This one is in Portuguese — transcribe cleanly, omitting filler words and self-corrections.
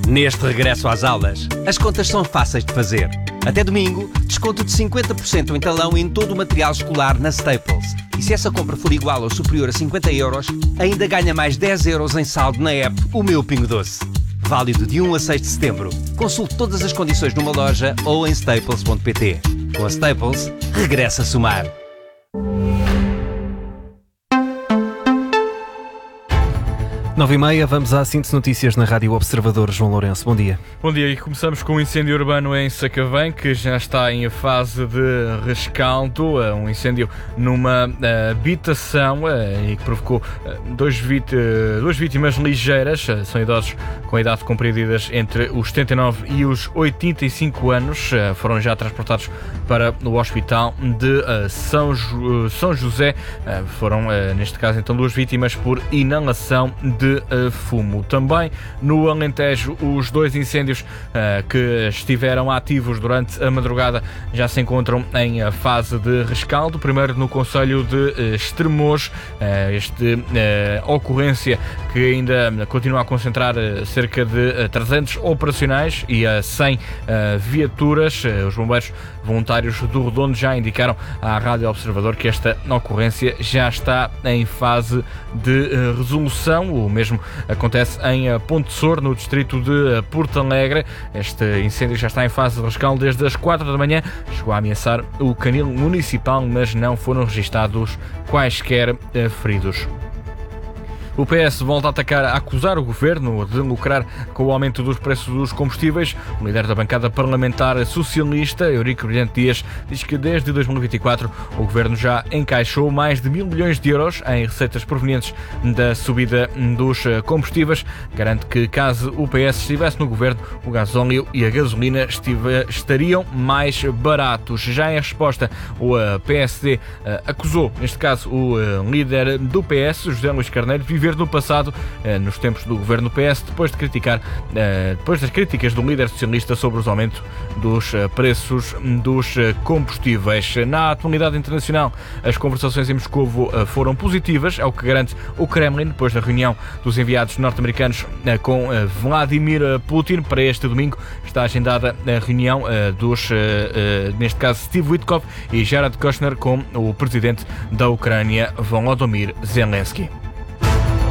Neste regresso às aulas, as contas são fáceis de fazer. Até domingo, desconto de 50% em talão em todo o material escolar na Staples. E se essa compra for igual ou superior a 50 euros, ainda ganha mais 10 euros em saldo na app O Meu Pingo Doce. Válido de 1 a 6 de setembro. Consulte todas as condições numa loja ou em staples.pt. Com a Staples, regressa a somar. Nove e meia, vamos à síntese notícias na Rádio Observador. João Lourenço, bom dia. Bom dia, e começamos com um incêndio urbano em Sacavém, que já está em fase de rescaldo. Um incêndio numa habitação e que provocou duas vítimas ligeiras. São idosos com idade compreendidas entre os 79 e os 85 anos. Foram já transportados para o hospital de São José. Foram, neste caso, então, duas vítimas por inalação de fumo. Também no Alentejo, os dois incêndios que estiveram ativos durante a madrugada já se encontram em fase de rescaldo. Primeiro no concelho de Estremoz, ocorrência que ainda continua a concentrar cerca de 300 operacionais e 100 viaturas. Os bombeiros voluntários do Redondo já indicaram à Rádio Observador que esta ocorrência já está em fase de resolução. O mesmo acontece em Ponte Sor, no distrito de Porto Alegre. Este incêndio já está em fase de rescaldo desde as 4 da manhã. Chegou a ameaçar o canil municipal, mas não foram registados quaisquer feridos. O PS volta a acusar o governo de lucrar com o aumento dos preços dos combustíveis. O líder da bancada parlamentar socialista, Eurico Brilhante Dias, diz que desde 2024 o governo já encaixou mais de 1.000 milhões de euros em receitas provenientes da subida dos combustíveis. Garante que caso o PS estivesse no governo, o gasóleo e a gasolina estariam mais baratos. Já em resposta, o PSD acusou, neste caso, o líder do PS, José Luís Carneiro, de viver no passado, nos tempos do governo PS, depois das críticas do líder socialista sobre os aumentos dos preços dos combustíveis. Na atualidade internacional, as conversações em Moscovo foram positivas, é o que garante o Kremlin, depois da reunião dos enviados norte-americanos com Vladimir Putin. Para este domingo está agendada a reunião dos, neste caso, Steve Witkoff e Jared Kushner com o presidente da Ucrânia, Volodymyr Zelensky.